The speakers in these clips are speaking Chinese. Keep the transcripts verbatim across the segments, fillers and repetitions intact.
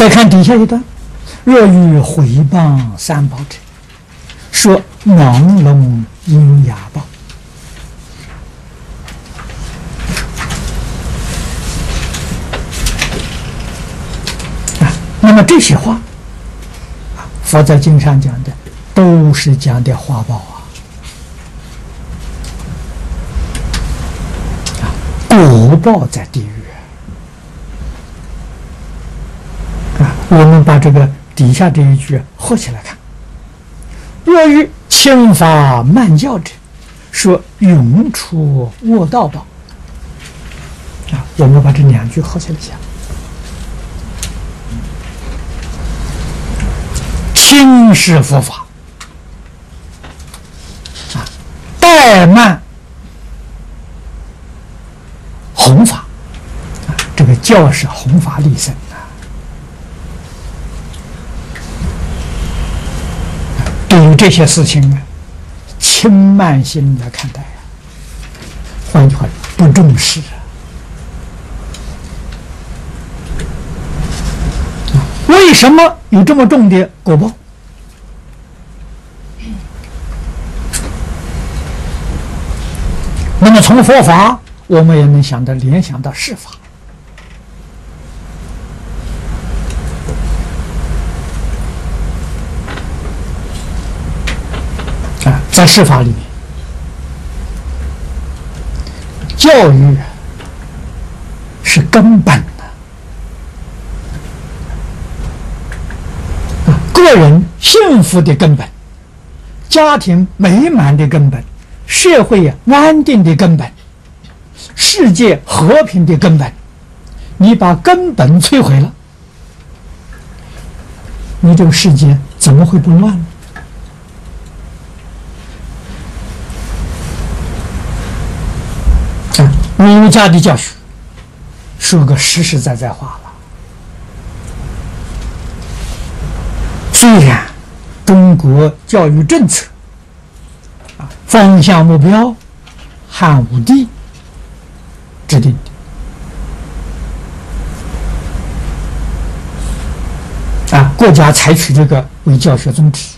再看底下一段，若欲毁谤三宝者，说盲聋鹰哑报。啊，那么这些话，佛在经上讲的，都是讲的花报啊，啊，果报在地狱。啊，我们把这个底下这一句合起来看。若欲轻法慢教者，说永出卧道报。啊，我们把这两句合起来讲。轻是佛法，啊，怠慢弘法，啊，这个教是弘法利生啊。对于这些事情呢，轻慢心来看待啊，换句话说，不重视啊。为什么有这么重的果报？那么从佛法，我们也能想到联想到世法。啊，在世法里面，教育是根本的，啊，个人幸福的根本，家庭美满的根本，社会安定的根本，世界和平的根本。你把根本摧毁了，你这个世界怎么会不乱呢？啊，儒家的教学说个实实在在话了。虽然中国教育政策方向目标，汉武帝制定的，啊，国家采取这个为教学宗旨，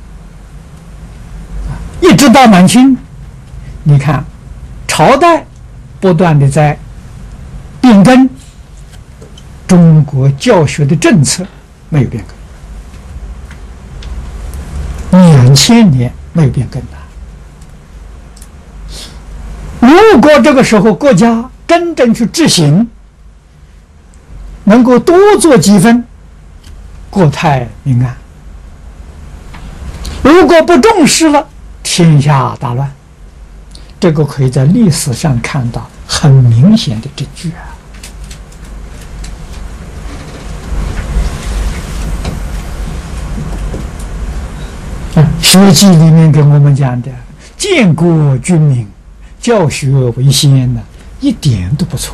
啊，一直到满清，你看，朝代不断的在变更，中国教学的政策没有变更，两千年没有变更的。如果这个时候国家真正去执行，能够多做几分，国泰民安；如果不重视了，天下大乱。这个可以在历史上看到很明显的证据啊。《学记》里面跟我们讲的，建国军民，教学为先呢，一点都不错。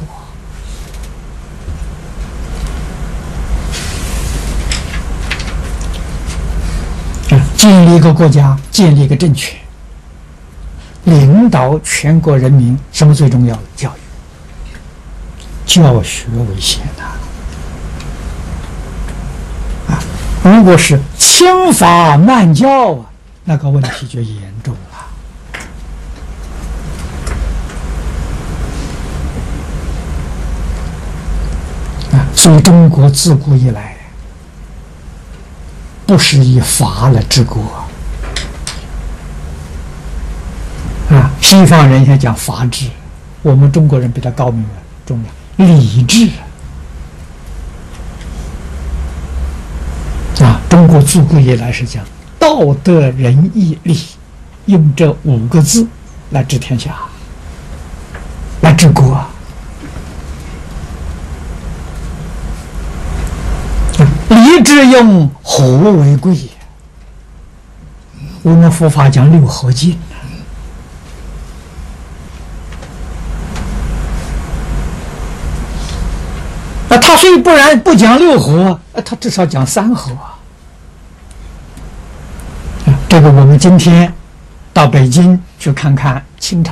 建立一个国家，建立一个政权，领导全国人民，什么最重要？教育，教学为先的。啊，如果是轻法慢教啊，那个问题就严重了。所以中国自古以来不是以法来治国啊，西方人先讲法治，我们中国人比他高明了，重要礼治啊。中国自古以来是讲道德仁义礼，用这五个字来治天下，来治国。礼治用和为贵，我们佛法讲六和敬啊，他虽不然不讲六和，他至少讲三和啊。这个我们今天到北京去看看清朝。